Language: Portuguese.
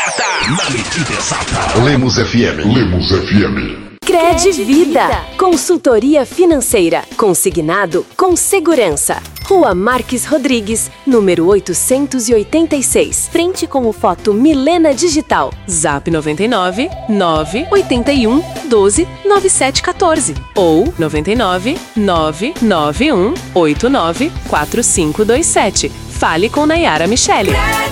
certa. Na medida exata. Lemos FM. Lemos FM. Cred Vida. Consultoria financeira. Consignado com segurança. Rua Marques Rodrigues, número 886. Frente com o Foto Milena Digital. Zap 99 981 12 9714 ou 99 991 89 4527. Fale com Nayara Michele.